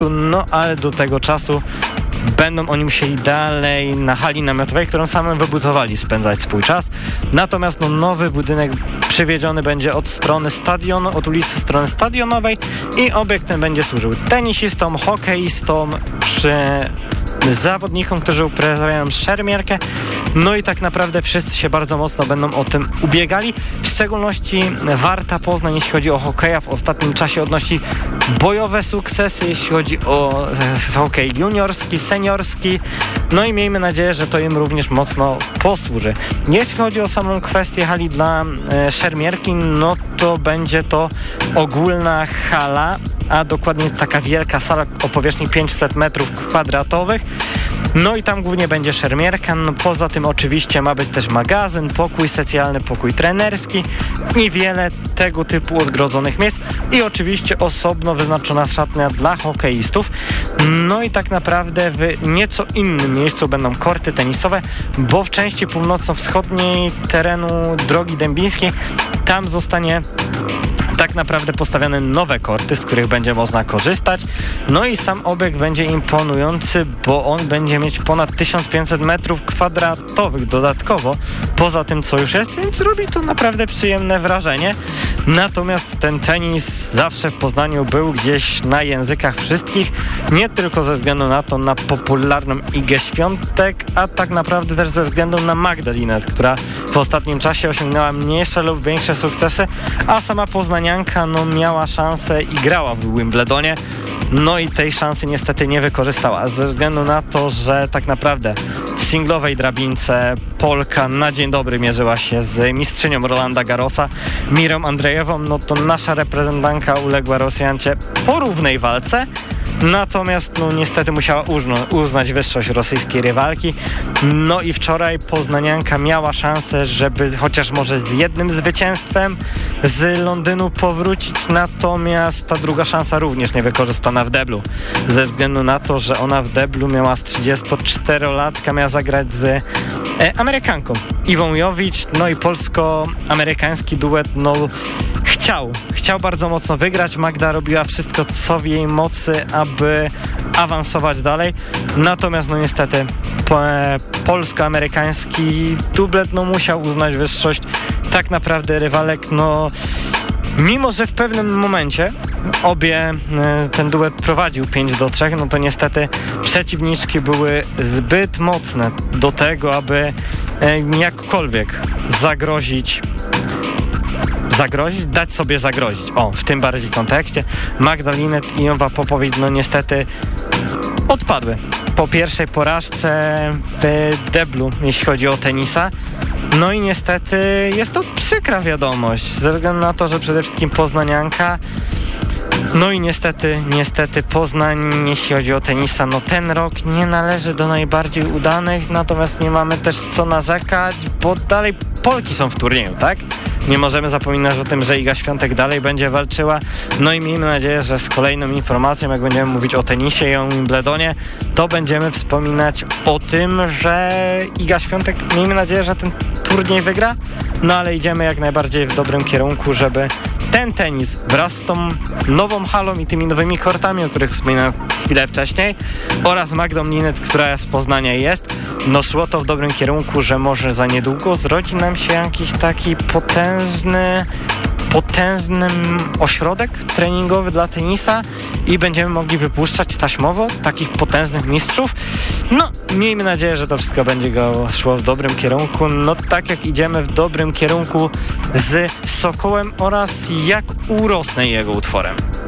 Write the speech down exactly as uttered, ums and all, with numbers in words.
no ale do tego czasu będą oni musieli dalej na hali namiotowej, którą samym wybudowali, spędzać swój czas. Natomiast no, nowy budynek przywiedziony będzie od strony stadionu, od ulicy strony stadionowej i obiekt ten będzie służył tenisistom, hokeistom, przy zawodnikom, którzy uprawiają szermierkę. No i tak naprawdę wszyscy się bardzo mocno będą o tym ubiegali. W szczególności Warta Poznań, jeśli chodzi o hokeja, w ostatnim czasie odnosi bojowe sukcesy, jeśli chodzi o e, hokej juniorski, seniorski. No i miejmy nadzieję, że to im również mocno posłuży. Jeśli chodzi o samą kwestię hali dla e, szermierki, no to będzie to ogólna hala, a dokładnie taka wielka sala o powierzchni pięćset metrów kwadratowych. No i tam głównie będzie szermierka, no poza tym oczywiście ma być też magazyn, pokój socjalny, pokój trenerski i wiele tego typu odgrodzonych miejsc i oczywiście osobno wyznaczona szatnia dla hokeistów. No i tak naprawdę w nieco innym miejscu będą korty tenisowe, bo w części północno-wschodniej terenu Drogi Dębińskiej tam zostanie tak naprawdę postawione nowe korty, z których będzie można korzystać. No i sam obiekt będzie imponujący, bo on będzie mieć ponad tysiąc pięćset metrów kwadratowych dodatkowo, poza tym co już jest, więc robi to naprawdę przyjemne wrażenie. Natomiast ten tenis zawsze w Poznaniu był gdzieś na językach wszystkich, nie tylko ze względu na to, na popularną Igę Świątek, a tak naprawdę też ze względu na Magdę Linnet, która w ostatnim czasie osiągnęła mniejsze lub większe sukcesy, a sama poznanianka no, miała szansę i grała w Wimbledonie. No i tej szansy niestety nie wykorzystała, ze względu na to, że tak naprawdę w singlowej drabince Polka na dzień dobry mierzyła się z mistrzynią Rolanda Garrosa, Mirą Andrzejewą. No to nasza reprezentantka uległa Rosjancie po równej walce. Natomiast no niestety musiała uzna- uznać wyższość rosyjskiej rywalki. No i wczoraj poznanianka miała szansę, żeby chociaż może z jednym zwycięstwem z Londynu powrócić, natomiast ta druga szansa również nie wykorzystana w deblu, ze względu na to, że ona w deblu miała z trzydziestoczterolatka, miała zagrać z e, Amerykanką Iwą Jowicz, no i polsko-amerykański duet no chciał, chciał bardzo mocno wygrać. Magda robiła wszystko, co w jej mocy, aby awansować dalej. Natomiast no niestety po, e, polsko-amerykański dublet no musiał uznać wyższość tak naprawdę rywalek. No mimo, że w pewnym momencie obie e, ten duet prowadził pięć do trzech, no to niestety przeciwniczki były zbyt mocne do tego, aby e, jakkolwiek zagrozić zagrozić, dać sobie zagrozić. O, w tym bardziej kontekście. Magda Linnet i Jowa Popowicz no niestety odpadły po pierwszej porażce w deblu, jeśli chodzi o tenisa. No i niestety jest to przykra wiadomość, ze względu na to, że przede wszystkim poznanianka. No i niestety, niestety Poznań, jeśli chodzi o tenisa, no ten rok nie należy do najbardziej udanych, natomiast nie mamy też co narzekać, bo dalej Polki są w turnieju, tak? Nie możemy zapominać o tym, że Iga Świątek dalej będzie walczyła. No i miejmy nadzieję, że z kolejną informacją, jak będziemy mówić o tenisie i o Wimbledonie, to będziemy wspominać o tym, że Iga Świątek, miejmy nadzieję, że ten turniej wygra. No ale idziemy jak najbardziej w dobrym kierunku, żeby ten tenis wraz z tą nową halą i tymi nowymi kortami, o których wspominałem chwilę wcześniej, oraz Magdą Linnet, która z Poznania jest, no szło to w dobrym kierunku, że może za niedługo zrodzi nam się jakiś taki potężny potężny ośrodek treningowy dla tenisa i będziemy mogli wypuszczać taśmowo takich potężnych mistrzów. No, miejmy nadzieję, że to wszystko będzie go szło w dobrym kierunku. No, tak jak idziemy w dobrym kierunku z Sokołem oraz jak urosnę jego utworem.